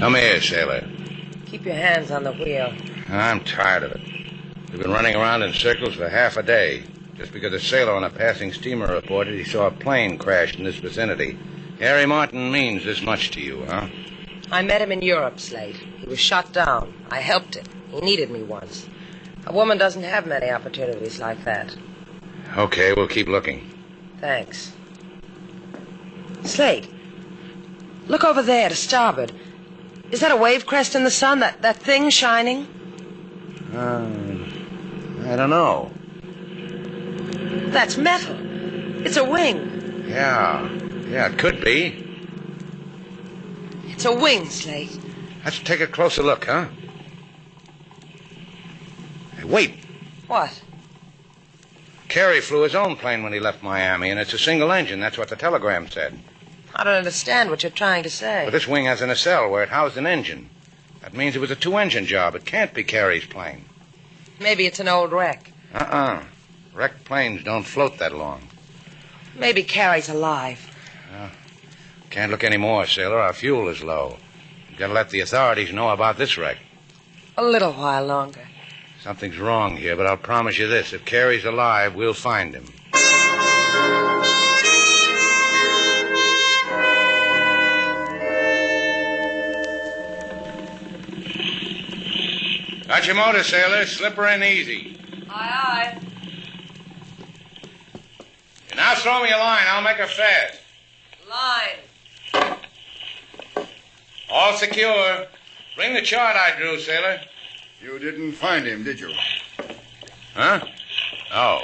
Come here, sailor. Keep your hands on the wheel. I'm tired of it. We've been running around in circles for half a day, just because a sailor on a passing steamer reported he saw a plane crash in this vicinity. Harry Martin means this much to you, huh? I met him in Europe, Slate. He was shot down. I helped him. He needed me once. A woman doesn't have many opportunities like that. Okay, we'll keep looking. Thanks. Slate, look over there to starboard. Is that a wave crest in the sun? That thing shining? I don't know. That's metal. It's a wing. Yeah, it could be. It's a wing, Slate. Let's take a closer look, huh? Hey, wait. What? Carey flew his own plane when he left Miami, and it's a single engine. That's what the telegram said. I don't understand what you're trying to say. But this wing has a nacelle where it housed an engine. That means it was a two-engine job. It can't be Carey's plane. Maybe it's an old wreck. Wrecked planes don't float that long. Maybe Carey's alive. Can't look any more, sailor. Our fuel is low. You've got to let the authorities know about this wreck. A little while longer. Something's wrong here, but I'll promise you this. If Carey's alive, we'll find him. Got your motor, sailor. Slip her in easy. Aye, aye. You now throw me a line. I'll make her fast. Line. All secure. Bring the chart I drew, sailor. You didn't find him, did you? Huh? Oh.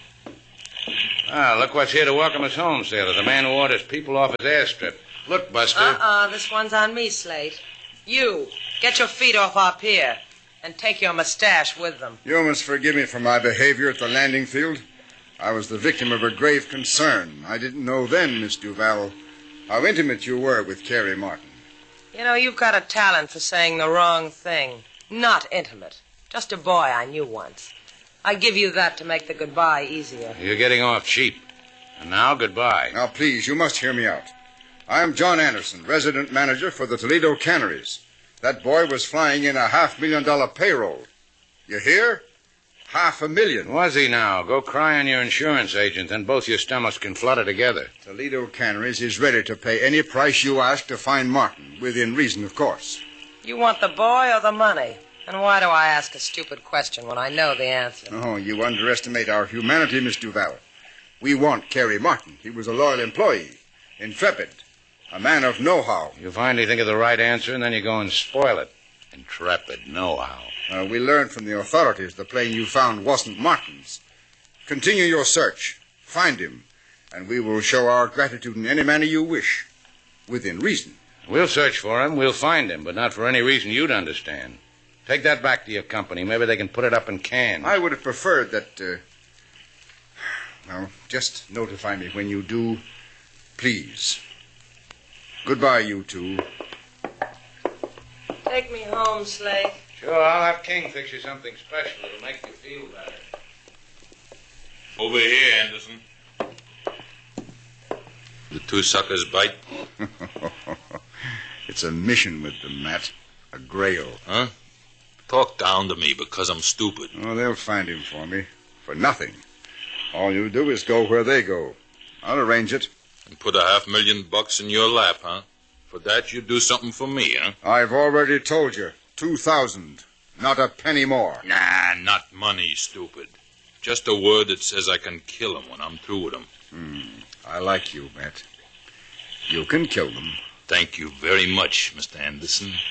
Look what's here to welcome us home, sailor. The man who orders people off his airstrip. Look, Buster. This one's on me, Slate. You, get your feet off our pier. And take your mustache with them. You must forgive me for my behavior at the landing field. I was the victim of a grave concern. I didn't know then, Miss Duval, how intimate you were with Carey Martin. You know, you've got a talent for saying the wrong thing. Not intimate. Just a boy I knew once. I give you that to make the goodbye easier. You're getting off cheap. And now, goodbye. Now, please, you must hear me out. I'm John Anderson, resident manager for the Toledo Canneries. That boy was flying in a $500,000 payroll. You hear? $500,000. Was he now? Go cry on your insurance agent, and both your stomachs can flutter together. Toledo Canneries is ready to pay any price you ask to find Martin, within reason, of course. You want the boy or the money? And why do I ask a stupid question when I know the answer? Oh, you underestimate our humanity, Miss Duval. We want Carey Martin. He was a loyal employee, intrepid, a man of know-how. You finally think of the right answer, and then you go and spoil it. Intrepid know-how. We learned from the authorities the plane you found wasn't Martin's. Continue your search. Find him. And we will show our gratitude in any manner you wish. Within reason. We'll search for him. We'll find him, but not for any reason you'd understand. Take that back to your company. Maybe they can put it up in cans. I would have preferred that... Well, just notify me when you do. Please. Goodbye, you two. Take me home, Slate. Sure, I'll have King fix you something special. It'll make you feel better. Over here, Anderson. The two suckers bite? It's a mission with them, Matt. A grail. Huh? Talk down to me because I'm stupid. Oh, they'll find him for me. For nothing. All you do is go where they go. I'll arrange it. And put $500,000 in your lap, huh? For that, you do something for me, huh? I've already told you. 2,000. Not a penny more. Nah, not money, stupid. Just a word that says I can kill him when I'm through with him. I like you, Matt. You can kill them. Thank you very much, Mr. Anderson.